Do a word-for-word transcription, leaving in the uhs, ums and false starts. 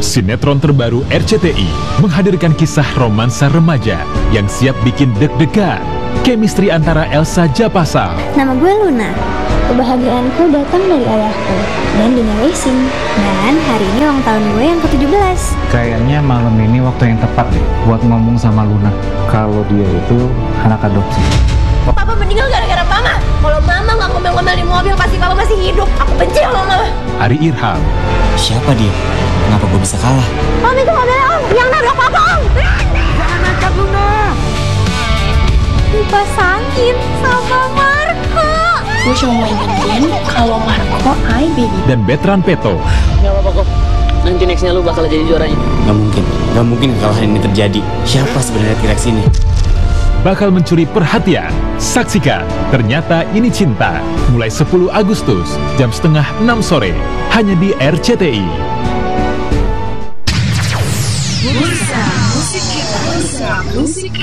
Sinetron terbaru R C T I menghadirkan kisah romansa remaja yang siap bikin deg-degan. Chemistry antara Elsa Japasal. Nama gue Luna. Kebahagiaanku datang dari ayahku dan dunia racing. Dan hari ini ulang tahun gue yang ke tujuh belas. Kayaknya malam ini waktu yang tepat deh buat ngomong sama Luna. Kalau dia itu anak adopsi. Papa meninggal gara-gara Mama. Kalau Mama nggak ngomel-ngomel di mobil, pasti Papa masih hidup. Aku benci sama Mama. Ari Irham. Siapa dia? Kenapa gue bisa kalah? Om, itu mobilnya Om. Yang nabrak Papa, Om. Jangan nekat, Luna! Dipasangin sama Marco. Gue cuma mau ingetin kalau Marco I baby. Dan Betran Peto. Gak apa-apa kok. Nanti nextnya lu bakal jadi juaranya. Gak mungkin, gak mungkin kekalahan ini terjadi. Siapa sebenarnya T-Rex ini? Bakal mencuri perhatian. Saksikan Ternyata Ini Cinta mulai sepuluh Agustus jam setengah enam sore hanya di R C T I. Bursa.